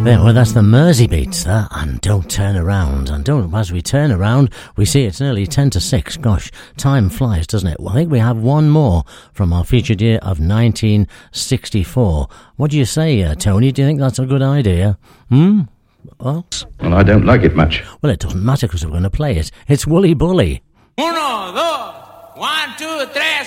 There, well, that's the Mersey Beats, that, and Don't Turn Around. And as we turn around, we see it's nearly 10 to 6. Gosh, time flies, doesn't it? Well, I think we have one more from our featured year of 1964. What do you say, Tony? Do you think that's a good idea? Well, I don't like it much. Well, it doesn't matter because we're going to play it. It's Woolly Bully. 1, 2, 1, 2, 3,